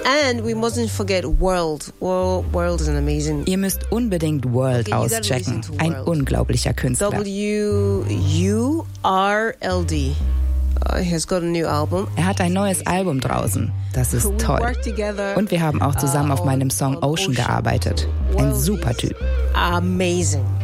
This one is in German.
And we mustn't forget World. World is an amazing... Ihr müsst unbedingt World auschecken. Ein unglaublicher Künstler. W-U-R-L-D. He's got a new album. Er hat ein neues Album draußen. Das ist toll. Und wir haben auch zusammen auf meinem Song Ocean gearbeitet. Ein super Typ. Amazing.